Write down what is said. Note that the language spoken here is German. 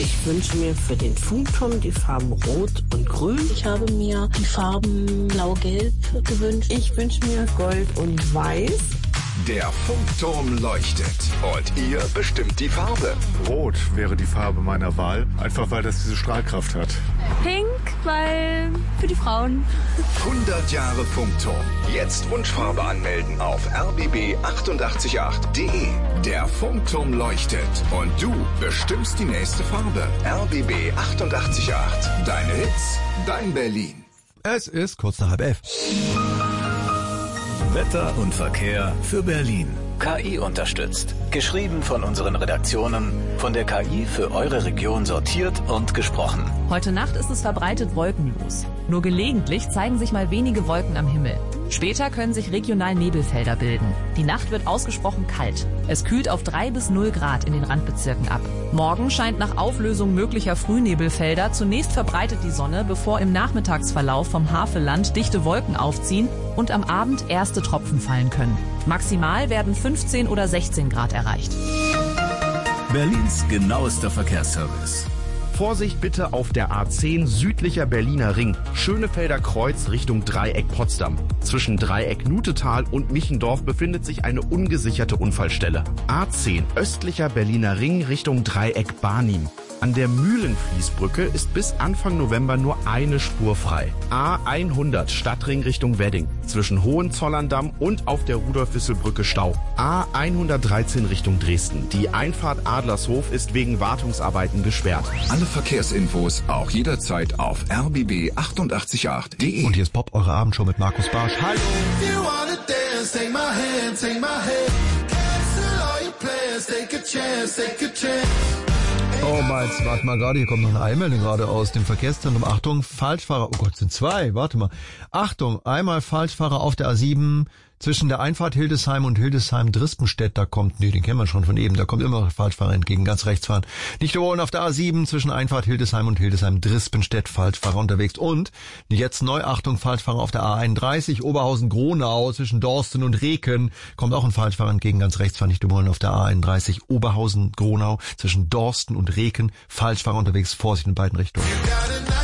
Ich wünsche mir für den Funkturm die Farben Rot und Grün. Ich habe mir die Farben Blau-Gelb gewünscht. Ich wünsche mir Gold und Weiß. Der Funkturm leuchtet und ihr bestimmt die Farbe. Rot wäre die Farbe meiner Wahl, einfach weil das diese Strahlkraft hat. Pink, weil für die Frauen. 100 Jahre Funkturm. Jetzt Wunschfarbe anmelden auf rbb888.de. Der Funkturm leuchtet und du bestimmst die nächste Farbe. rbb888. Deine Hits, dein Berlin. Es ist kurz nach 10:30. Wetter und Verkehr für Berlin. KI unterstützt. Geschrieben von unseren Redaktionen, von der KI für eure Region sortiert und gesprochen. Heute Nacht ist es verbreitet wolkenlos. Nur gelegentlich zeigen sich mal wenige Wolken am Himmel. Später können sich regional Nebelfelder bilden. Die Nacht wird ausgesprochen kalt. Es kühlt auf 3 bis 0 Grad in den Randbezirken ab. Morgen scheint nach Auflösung möglicher Frühnebelfelder zunächst verbreitet die Sonne, bevor im Nachmittagsverlauf vom Havelland dichte Wolken aufziehen und am Abend erste Tropfen fallen können. Maximal werden 15 oder 16 Grad erreicht. Berlins genauester Verkehrsservice. Vorsicht bitte auf der A10 südlicher Berliner Ring. Schönefelder Kreuz Richtung Dreieck Potsdam. Zwischen Dreieck Nutetal und Michendorf befindet sich eine ungesicherte Unfallstelle. A10 östlicher Berliner Ring Richtung Dreieck Barnim. An der Mühlenfließbrücke ist bis Anfang November nur eine Spur frei. A100 Stadtring Richtung Wedding. Zwischen Hohenzollerndamm und auf der Rudolf-Wissel-Brücke Stau. A113 Richtung Dresden. Die Einfahrt Adlershof ist wegen Wartungsarbeiten gesperrt. Alle Verkehrsinfos auch jederzeit auf rbb888.de. Und hier ist Pop, eure Abendshow mit Markus Barsch. Hallo! Oh meins, warte mal gerade, hier kommt noch eine Eilmeldung gerade aus dem Verkehrszentrum. Achtung, Falschfahrer, oh Gott, sind 2, warte mal. Achtung, einmal Falschfahrer auf der A7 zwischen der Einfahrt Hildesheim und Hildesheim-Drispenstedt, da kommt, nee, den kennen wir schon von eben, da kommt immer noch Falschfahrer entgegen, ganz rechts fahren. Nicht überholen auf der A7 zwischen Einfahrt Hildesheim und Hildesheim-Drispenstedt, Falschfahrer unterwegs. Und jetzt neu, Achtung, Falschfahrer auf der A31, Oberhausen-Gronau zwischen Dorsten und Reken, kommt auch ein Falschfahrer entgegen, ganz rechts fahren, nicht überholen auf der A31, Oberhausen-Gronau zwischen Dorsten und Reken, Falschfahrer unterwegs, Vorsicht in beiden Richtungen.